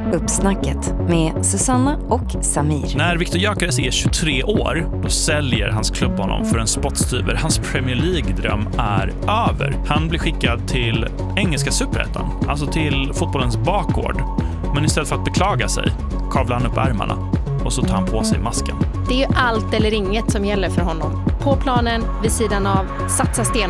Uppsnacket med Susanna och Samir. När Viktor Gyökeres är 23 år, då säljer hans klubb honom för en spottstyver. Hans Premier League-dröm är över. Han blir skickad till engelska superettan, alltså till fotbollens bakgård. Men istället för att beklaga sig kavlar han upp ärmarna och så tar han på sig masken. Det är ju allt eller inget som gäller för honom. På planen, vid sidan av, satsa stenhårt.